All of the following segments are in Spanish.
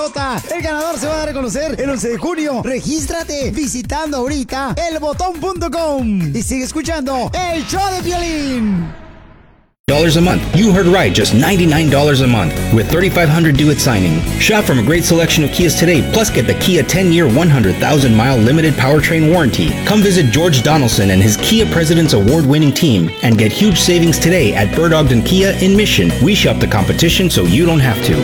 Minnesota. El ganador se va a dar a conocer el 11 de junio. Regístrate visitando ahorita elbotón.com y sigue escuchando el show de Piolín. $1 a month. You heard right, just $99 a month with $3,500 due at signing. Shop from a great selection of Kias today, plus get the Kia 10-year, 100,000-mile limited powertrain warranty. Come visit George Donaldson and his Kia President's award-winning team and get huge savings today at Bird Ogden Kia in Mission. We shop the competition so you don't have to.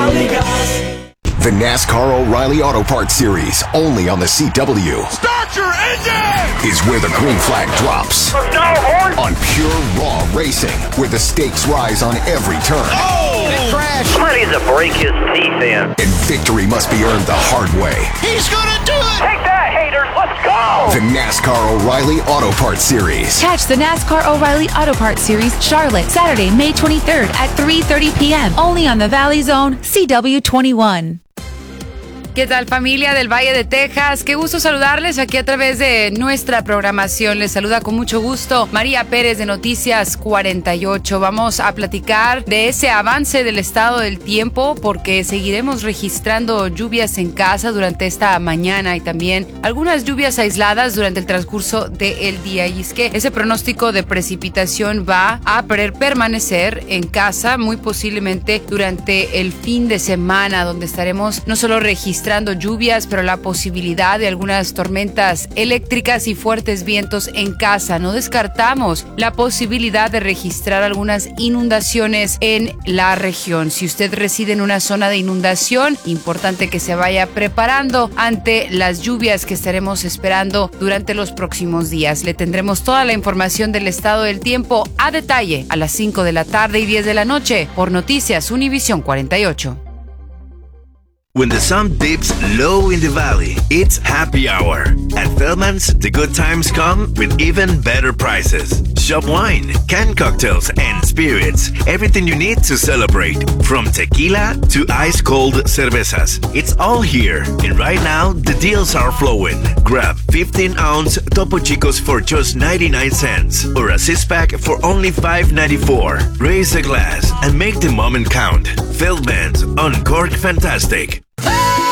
The NASCAR O'Reilly Auto Parts Series, only on the CW. Start your engine! Is where the green flag drops. On pure raw racing, where the stakes rise on every turn. Oh! Big crash! Somebody needs to break his teeth in. And victory must be earned the hard way. He's gonna do it! Take that, haters! Let's go! The NASCAR O'Reilly Auto Parts Series. Catch the NASCAR O'Reilly Auto Parts Series, Charlotte, Saturday, May 23rd at 3:30 p.m. Only on the Valley Zone, CW21. ¿Qué tal, familia del Valle de Texas? Qué gusto saludarles aquí a través de nuestra programación. Les saluda con mucho gusto María Pérez de Noticias 48. Vamos a platicar de ese avance del estado del tiempo porque seguiremos registrando lluvias en casa durante esta mañana y también algunas lluvias aisladas durante el transcurso del día. Y es que ese pronóstico de precipitación va a permanecer en casa muy posiblemente durante el fin de semana, donde estaremos no solo registrando lluvias, pero la posibilidad de algunas tormentas eléctricas y fuertes vientos en casa. No descartamos la posibilidad de registrar algunas inundaciones en la región. Si usted reside en una zona de inundación, importante que se vaya preparando ante las lluvias que estaremos esperando durante los próximos días. Le tendremos toda la información del estado del tiempo a detalle a las 5 de la tarde y 10 de la noche por Noticias Univisión 48. When the sun dips low in the valley, it's happy hour. At Feldman's, the good times come with even better prices. Shop wine, canned cocktails, and spirits. Everything you need to celebrate. From tequila to ice-cold cervezas. It's all here. And right now, the deals are flowing. Grab 15-ounce Topo Chicos for just 99 cents. Or a 6-pack for only $5.94. Raise a glass and make the moment count. Feldman's, Uncork Fantastic.